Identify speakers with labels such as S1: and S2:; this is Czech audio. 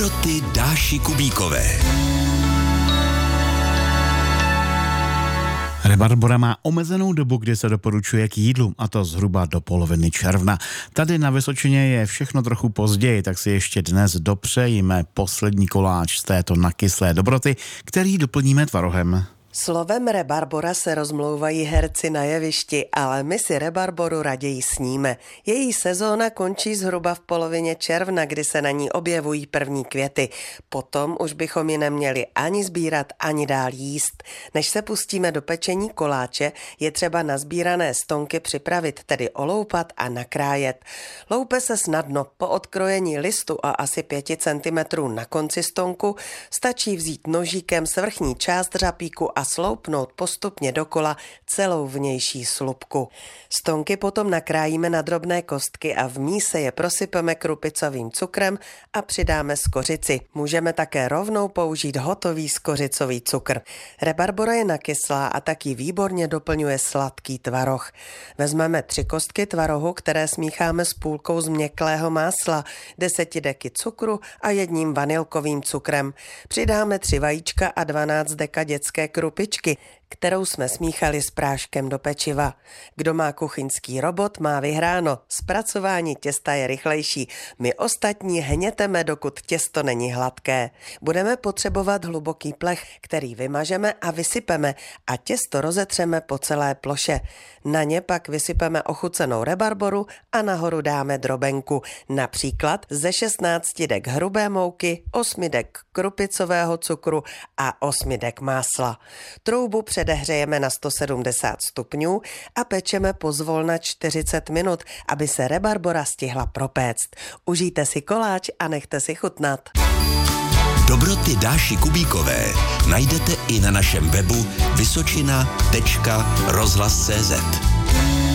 S1: Dobroty Dáši Kubíkové.
S2: Rebarbora má omezenou dobu, kdy se doporučuje k jídlu, a to zhruba do poloviny června. Tady na Vysočině je všechno trochu později, tak si ještě dnes dopřejíme poslední koláč z této nakyslé dobroty, který doplníme tvarohem.
S3: Slovem rebarbora se rozmlouvají herci na jevišti, ale my si rebarboru raději sníme. Její sezóna končí zhruba v polovině června, kdy se na ní objevují první květy. Potom už bychom ji neměli ani sbírat, ani dál jíst. Než se pustíme do pečení koláče, je třeba nazbírané stonky připravit, tedy oloupat a nakrájet. Loupe se snadno. Po odkrojení listu a asi 5 cm na konci stonku stačí vzít nožíkem svrchní část řapíku a sloupnout postupně dokola celou vnější slupku. Stonky potom nakrájíme na drobné kostky a v míse je prosypeme krupicovým cukrem a přidáme skořici. Můžeme také rovnou použít hotový skořicový cukr. Rebarbora je nakyslá a taky výborně doplňuje sladký tvaroh. Vezmeme 3 kostky tvarohu, které smícháme s půlkou změkklého másla, 10 deky cukru a 1 vanilkovým cukrem. Přidáme 3 vajíčka a 12 deka dětské krupičky, kterou jsme smíchali s práškem do pečiva. Kdo má kuchyňský robot, má vyhráno. Zpracování těsta je rychlejší. My ostatní hněteme, dokud těsto není hladké. Budeme potřebovat hluboký plech, který vymažeme a vysypeme a těsto rozetřeme po celé ploše. Na ně pak vysypeme ochucenou rebarboru a nahoru dáme drobenku. Například ze 16 dek hrubé mouky, 8 dek krupicového cukru a 8 dek másla. Troubu předehřejeme na 170 stupňů a pečeme pozvolna 40 minut, aby se rebarbora stihla propéct. Užijte si koláč a nechte si chutnat.
S1: Dobroty Dáši Kubíkové najdete i na našem webu vysočina.rozhlas.cz.